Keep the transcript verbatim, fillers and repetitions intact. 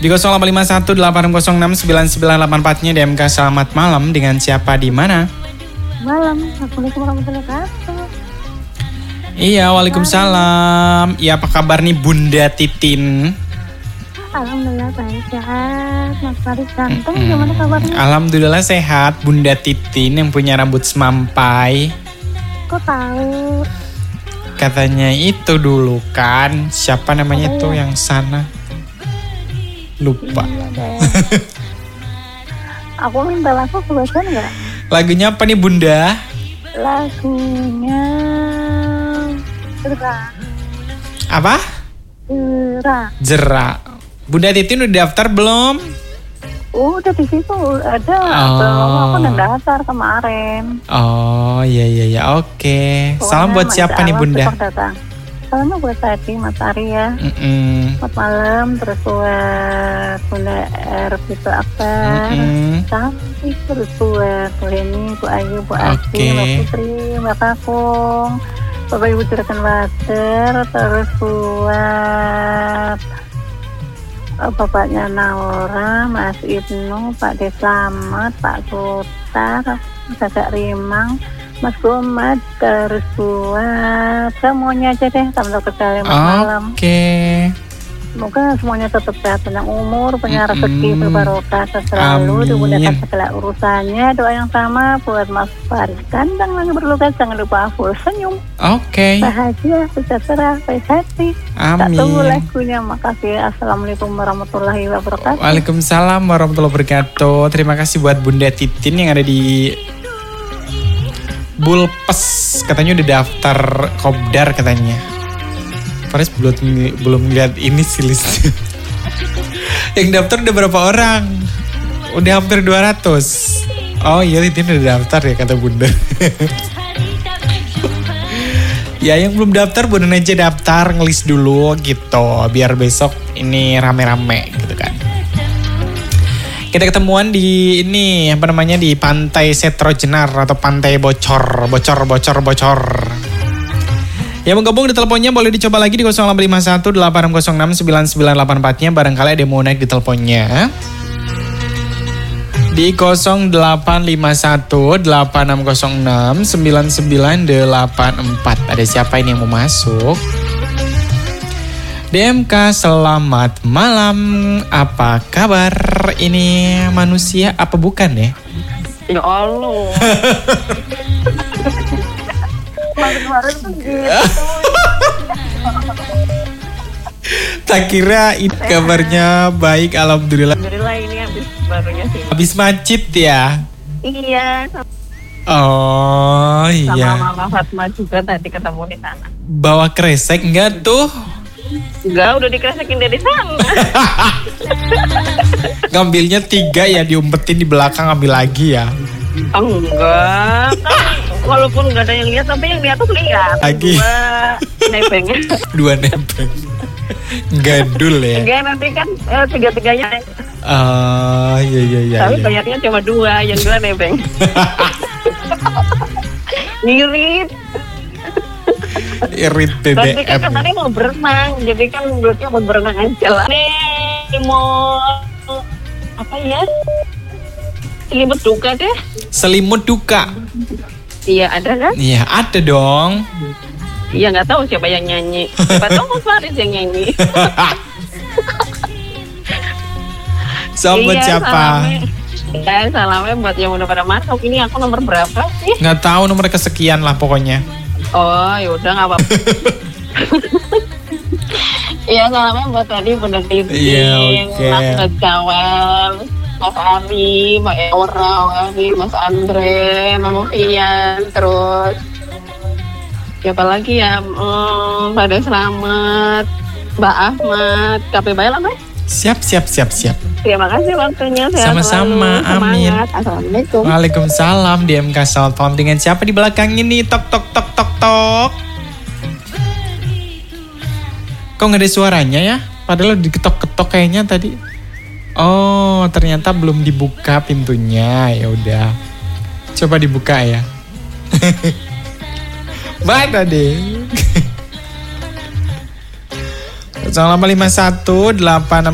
Di nol delapan lima satu delapan nol enam sembilan sembilan delapan empat-nya D M K selamat malam, dengan siapa di mana? Malam. Assalamualaikum warahmatullahi wabarakatuh. Iya, waalaikumsalam. Iya, apa kabar nih Bunda Titin? Alhamdulillah baik, sehat. Mas Faris ganteng, mm-hmm. Gimana kabarnya? Alhamdulillah sehat, Bunda Titin yang punya rambut semampai. Kok tahu? Katanya itu dulu kan, siapa namanya oh, itu iya. Yang sana? Lupa. Iya deh. Aku minta lagu kebagian nggak? Lagunya apa nih Bunda? Lagunya Jera. Apa? Jera. Jera. Bunda Titin udah daftar belum? Oh, udah di situ ada. Oh. Aku udah daftar kemarin. Oh iya iya iya oke. Pokoknya salam buat siapa nih Bunda? Salamnya buat tadi Mas Arya. Mm-mm. Selamat malam. Terus buat Bunda Ervita Akbar. Cantik. Terus buat Bu Leni, Bu Ayu, Bu Asti, Mbak Putri, Mbak Kakung, Bapak Ibu Juragan Wader. Terus buat bapaknya Naura, Mas Ibnu, Pak Deslamet, Pak Sutar, Kakak Rimang, Mas Gomat. Terus buat semuanya aja deh, sampai ke malam. Oke. Semoga semuanya tetap sehat, panjang umur, punya rezeki berbarokah selalu, dimudahkan segala urusannya. Doa yang sama buat Mas Faris ganteng, lagi berluka, jangan lupa full senyum. Oke. Okay. Bahagia, sejahtera, baik hati. Amin. Tak tunggu lagunya. Makasih. Assalamualaikum warahmatullahi wabarakatuh. Waalaikumsalam warahmatullahi wabarakatuh. Terima kasih buat Bunda Titin yang ada di Bulpes. Katanya udah daftar Kopdar katanya. Faris belum belum lihat ini sih listnya. Yang daftar udah berapa orang? Udah hampir dua ratus. Oh iya, Titin udah daftar ya kata Bunda. Ya yang belum daftar Bunda aja daftar, ngelis dulu gitu, biar besok ini rame-rame gitu kan. Kita ketemuan di ini apa namanya di Pantai Setro Jenar atau Pantai Bocor, bocor, bocor, bocor. Yang menggabung di teleponnya boleh dicoba lagi di nol delapan lima satu delapan nol enam sembilan sembilan delapan empat-nya. Barangkali ada yang mau naik di teleponnya. Di nol delapan lima satu delapan enam nol enam sembilan sembilan delapan empat. Ada siapa ini yang mau masuk? D M K selamat malam. Apa kabar? Ini manusia apa bukan ya? Ya Allah. Kemarin-kemarin tuh gitu. Tak kira ini kabarnya baik, alhamdulillah. Alhamdulillah ini habis barunya sih. Habis macet ya? Iya. Oh sama iya. Sama Mama Fatma juga tadi ketemu di sana. Bawa kresek enggak tuh? Enggak, udah dikresekin dari sana. Ngambilnya tiga ya, diumpetin di belakang, ambil lagi ya? Enggak. Walaupun nggak ada yang lihat, tapi yang lihat tuh lihat. Lagi. Dua nebeng. Dua nebeng. Gadul ya. Enggak, nanti kan eh, tiga-tiganya. Ah, uh, iya iya iya. Tapi iya. banyaknya cuma dua, yang dua nebeng. Ngirit. Irit B B M. Tapi kan katanya mau berenang, jadi kan menurutnya mau berenang aja lah. Nih, mau apa ya? Selimut duka deh. Selimut duka. Iya ada kan? Iya ada dong. Iya nggak tahu siapa yang nyanyi. Siapa tahu Mas Faris yang nyanyi. Sobat iya, siapa? Salamnya, ya, salamnya buat yang udah pada masuk. Ini aku nomor berapa sih? Nggak tahu, nomor kesekian lah pokoknya. Oh yaudah nggak apa-apa. Iya salamnya buat tadi Bunda Titin, yeah, okay. Mas Ngejawel, Mas Ari, Mbak Eora, Mas Andre, Mama Fian, terus siapa lagi ya? Hmm, Pada Selamat, Mbak Ahmad, K P Baik lah Mas. Siap, siap, siap, siap. Terima kasih waktunya. Sama-sama, amin. Assalamualaikum. Waalaikumsalam. D M K selamat malam, dengan siapa di belakang ini? Tok, tok, tok, tok, tok. Kok nggak ada suaranya ya? Padahal diketok-ketok kayaknya tadi. Oh, ternyata belum dibuka pintunya. Ya udah. Coba dibuka ya. Mana deh? nol delapan lima satu delapan